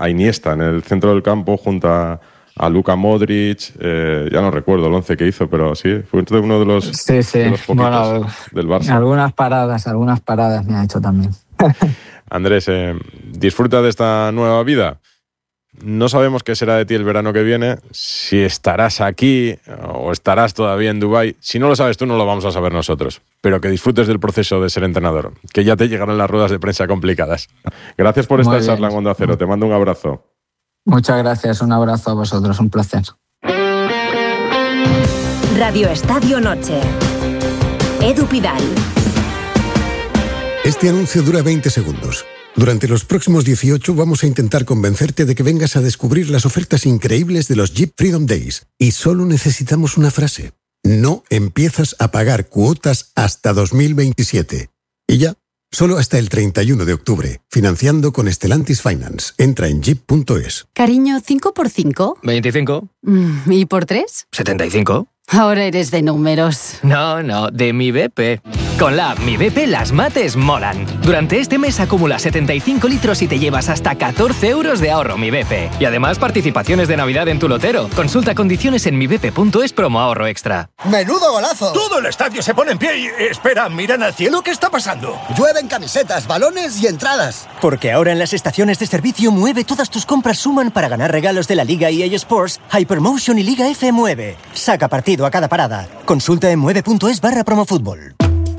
a Iniesta en el centro del campo junto a Luka Modric, ya no recuerdo el 11 que hizo, pero sí, fue uno de los, de los poquitos del Barça. Algunas paradas me ha hecho también. Andrés, disfruta de esta nueva vida. No sabemos qué será de ti el verano que viene, si estarás aquí o estarás todavía en Dubái. Si no lo sabes tú, no lo vamos a saber nosotros. Pero que disfrutes del proceso de ser entrenador, que ya te llegarán las ruedas de prensa complicadas. Gracias por esta charla en Onda Cero. Te mando un abrazo. Muchas gracias, un abrazo a vosotros, un placer. Radio Estadio Noche. Edu Pidal. Este anuncio dura 20 segundos. Durante los próximos 18 vamos a intentar convencerte de que vengas a descubrir las ofertas increíbles de los Jeep Freedom Days. Y solo necesitamos una frase. No empiezas a pagar cuotas hasta 2027. Y ya, solo hasta el 31 de octubre. Financiando con Stellantis Finance. Entra en jeep.es. Cariño, ¿5 por 5? 25. ¿Y por 3? 75. Ahora eres de números. No, de Mi BP. Con la app Mi BP las mates molan. Durante este mes acumula 75 litros y te llevas hasta 14 euros de ahorro Mi BP. Y además participaciones de Navidad en tu lotero. Consulta condiciones en mibp.es promo ahorro extra. ¡Menudo golazo! Todo el estadio se pone en pie y... Espera, miran al cielo, ¿qué está pasando? Llueven camisetas, balones y entradas. Porque ahora en las estaciones de servicio Mueve todas tus compras suman para ganar regalos de la Liga EA Sports, Hypermotion y Liga F Mueve. Saca partido a cada parada. Consulta en mueve.es/promofutbol.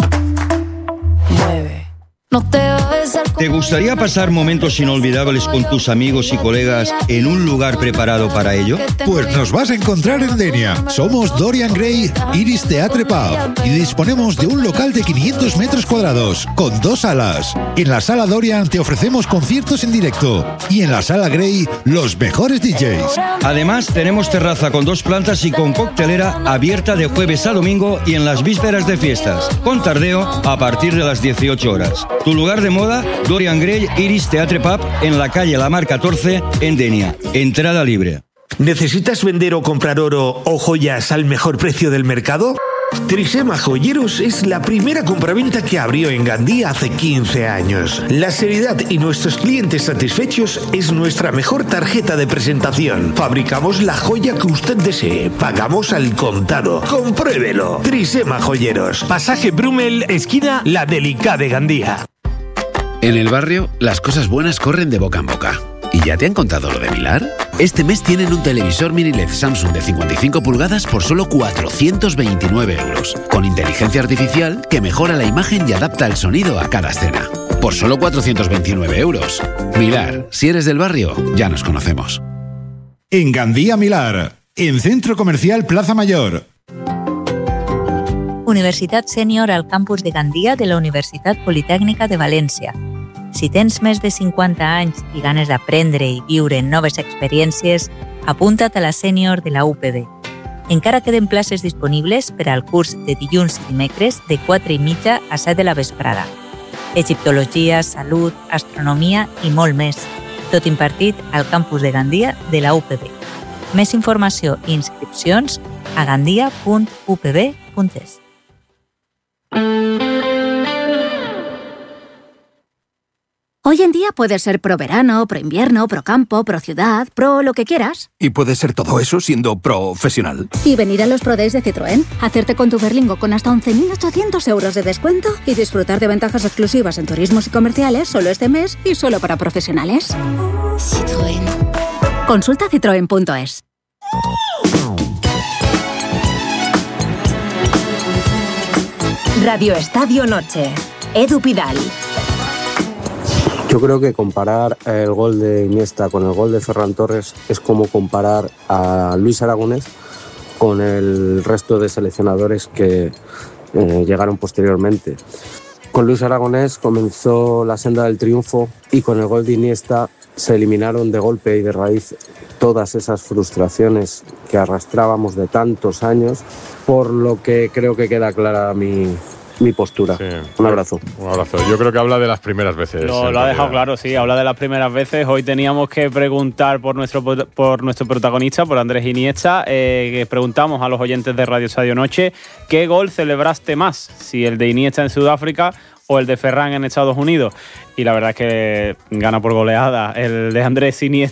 ¿Te gustaría pasar momentos inolvidables con tus amigos y colegas en un lugar preparado para ello? Pues nos vas a encontrar en Denia. Somos Dorian Gray Iris Theatre Pub y disponemos de un local de 500 metros cuadrados con 2 salas. En la sala Dorian te ofrecemos conciertos en directo y en la sala Gray los mejores DJs. Además tenemos terraza con 2 plantas y con coctelera abierta de jueves a domingo y en las vísperas de fiestas, con tardeo a partir de las 18 horas. Tu lugar de moda, Dorian Gray Iris Theatre Pub en la calle La Mar 14 en Denia. Entrada libre. ¿Necesitas vender o comprar oro o joyas al mejor precio del mercado? Trisema Joyeros es la primera compraventa que abrió en Gandía hace 15 años. La seriedad y nuestros clientes satisfechos es nuestra mejor tarjeta de presentación. Fabricamos la joya que usted desee. Pagamos al contado. Compruébelo. Trisema Joyeros. Pasaje Brumel, esquina La Delicada de Gandía. En el barrio, las cosas buenas corren de boca en boca. ¿Y ya te han contado lo de Milar? Este mes tienen un televisor mini LED Samsung de 55 pulgadas por solo 429 euros, con inteligencia artificial que mejora la imagen y adapta el sonido a cada escena. Por solo 429 euros. Milar, si eres del barrio, ya nos conocemos. En Gandía Milar, en Centro Comercial Plaza Mayor. Universitat Sènior al campus de Gandia de la Universitat Politècnica de València. Si tens més de 50 anys i ganes d'aprendre i viure noves experiències, apunta't a la Sènior de la UPB. Encara queden places disponibles per al curs de dilluns i dimecres de 4:30 a 7 de la vesprada. Egiptologia, salut, astronomia i molt més. Tot impartit al campus de Gandia de la UPB. Més informació i inscripcions a gandia.upb.es. Hoy en día puedes ser pro verano, pro invierno, pro campo, pro ciudad, pro lo que quieras. Y puedes ser todo eso siendo profesional. Y venir a los Pro Days de Citroën, hacerte con tu Berlingo con hasta 11.800 euros de descuento y disfrutar de ventajas exclusivas en turismos y comerciales solo este mes y solo para profesionales. Citroën. Consulta citroen.es. Radio Estadio Noche. Edu Pidal. Yo creo que comparar el gol de Iniesta con el gol de Ferran Torres es como comparar a Luis Aragonés con el resto de seleccionadores que llegaron posteriormente. Con Luis Aragonés comenzó la senda del triunfo y con el gol de Iniesta se eliminaron de golpe y de raíz todas esas frustraciones que arrastrábamos de tantos años, por lo que creo que queda clara mi postura. Sí. Un abrazo. Un abrazo. Yo creo que habla de las primeras veces. Lo ha dejado claro, sí, habla de las primeras veces. Hoy teníamos que preguntar por nuestro protagonista, por Andrés Iniesta. Que preguntamos a los oyentes de Radio Estadio Noche, ¿qué gol celebraste más? Si el de Iniesta en Sudáfrica o el de Ferran en Estados Unidos. Y la verdad es que gana por goleada el de Andrés Iniesta.